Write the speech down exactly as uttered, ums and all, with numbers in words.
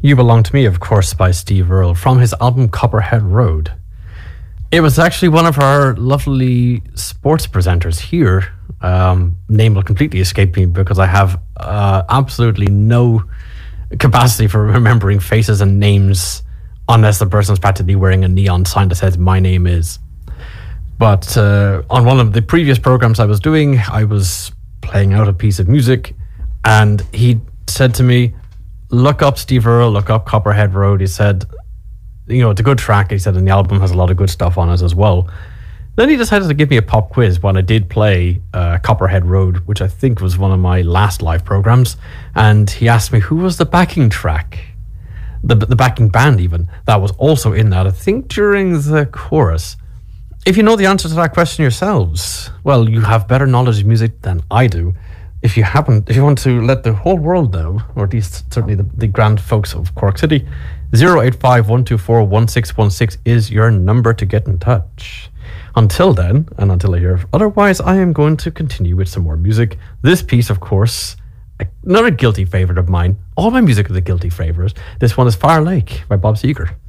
You Belong to Me, of course, by Steve Earle, from his album Copperhead Road. It was actually one of our lovely sports presenters here. Um, name will completely escape me because I have uh, absolutely no capacity for remembering faces and names unless the person's practically wearing a neon sign that says "My name is." But uh, on one of the previous programs I was doing, I was playing out a piece of music, and he said to me, "Look up Steve Earle, look up Copperhead Road." He said, you know, it's a good track. He said, and the album has a lot of good stuff on it as well. Then he decided to give me a pop quiz when I did play uh, Copperhead Road, which I think was one of my last live programs. And he asked me who was the backing track, the the backing band even, that was also in that, I think during the chorus. If you know the answer to that question yourselves, well, you have better knowledge of music than I do. If you happen, if you want to let the whole world know, or at least certainly the, the grand folks of Cork City, zero eight five, one two four, one six one six is your number to get in touch. Until then, and until I hear otherwise, I am going to continue with some more music. This piece, of course, another guilty favourite of mine. All my music is a guilty favourite. This one is Fire Lake by Bob Seger.